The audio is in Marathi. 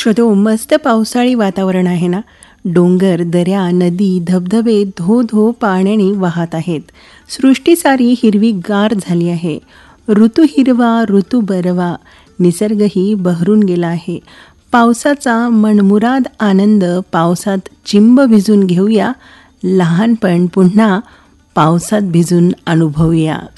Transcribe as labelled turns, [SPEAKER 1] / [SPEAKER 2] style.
[SPEAKER 1] श्रोतो, मस्त पावसाळी वातावरण आहे ना. डोंगर, दऱ्या, नदी, धबधबे धो धो पाण्याने वाहत आहेत. सृष्टी सारी हिरवीगार झाली आहे. ऋतू हिरवा, ऋतू बरवा, निसर्गही बहरून गेला आहे. पावसाचा मनमुराद आनंद पावसात चिंब भिजून घेऊया. लहानपण पुन्हा पावसात भिजून अनुभवूया.